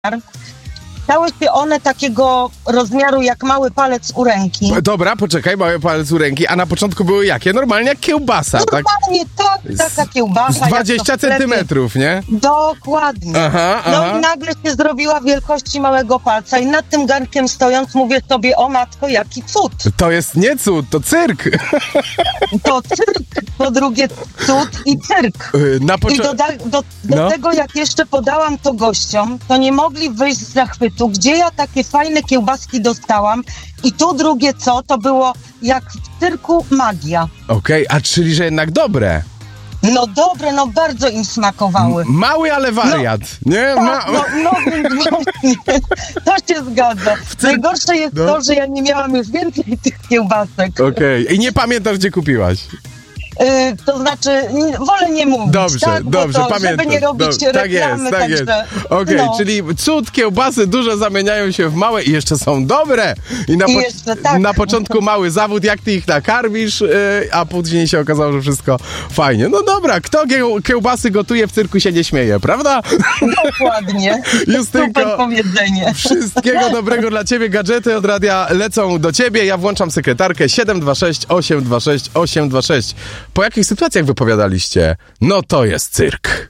Stały się one takiego rozmiaru jak mały palec u ręki. Dobra, poczekaj, mały palec u ręki. A na początku były jakie? Normalnie jak kiełbasa, tak? Normalnie taka kiełbasa. Z 20 centymetrów, nie? Dokładnie. Aha. No i nagle się zrobiła wielkości małego palca i nad tym garnkiem stojąc mówię sobie, o matko, jaki cud. To jest nie cud, to cyrk. To cyrk, po drugie cud i cyrk. I do tego, jak jeszcze podałam to gościom, to nie mogli wyjść z zachwytu, gdzie ja takie fajne kiełbaski dostałam i tu drugie co, to było jak w cyrku magia. Okej, a czyli, że jednak dobre. No dobre, no bardzo im smakowały. Mały, ale wariat, nie? Tak, więc właśnie, to się zgadza. Najgorsze jest to, że ja nie miałam już więcej tych kiełbasek. Okej, i nie pamiętasz, gdzie kupiłaś? To znaczy, wolę nie mówić. Dobrze, pamiętam. Żeby nie robić reklamy. Tak jest. Okej, czyli cud, kiełbasy duże zamieniają się w małe i jeszcze są dobre. I na początku mały zawód, jak ty ich nakarmisz, a później się okazało, że wszystko fajnie. No dobra, kto kiełbasy gotuje, w cyrku się nie śmieje, prawda? Dokładnie. Justynko, super powiedzenie. Wszystkiego dobrego dla ciebie. Gadżety od radia lecą do ciebie. Ja włączam sekretarkę 726 826 826. Po jakich sytuacjach wypowiadaliście? No to jest cyrk.